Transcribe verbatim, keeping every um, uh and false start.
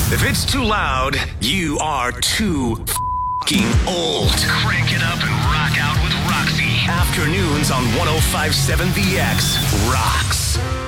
If it's too loud, you are too f***ing old. Crank it up and rock out with Roxy. Afternoons on one oh five point seven The X. Rocks.